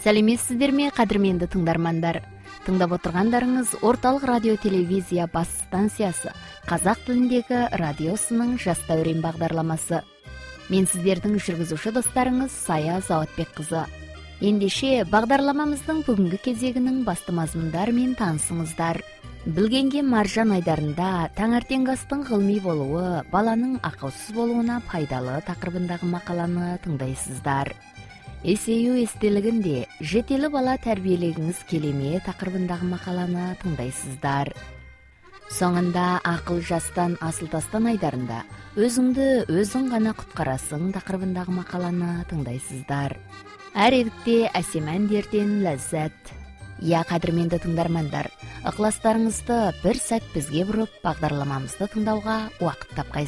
Сәлеметсіздер ме, қадірменді тыңдармандар? Тыңдап отырғандарыңыз орталық радио телевизия бас станциясы қазақ тіліндегі радиосының жас дәурен бағдарламасы. Мен сіздердің жүргізуші достарыңыз Сая Заватбекқызы. Ендеше бағдарламамыздың бүгінгі кезегінің басты мазмұндарымен танысыңыздар. Білгенге маржан айдарында таңертеңгі астың ғылыми болуы, баланың ақаусыз болуына пайдалы тақырыбындағы мақаланы тыңдайсыздар. Есею естелігінде жетелі бала тәрбиелегіңіз келеме тақырыбындағы мақаланы тыңдайсыздар. Соңында ақыл жастан асыл тастан айдарында өзіңді өзің ғана құтқарасың тақырыбындағы мақаланы тыңдайсыздар. Әр едікте әсем әндерден ләззат. Я, қадірменді тыңдармандар, ықыластарыңызды бір сәт бізге бұрып бағдарламамызды тыңдауға уақыт тапқайсыздар.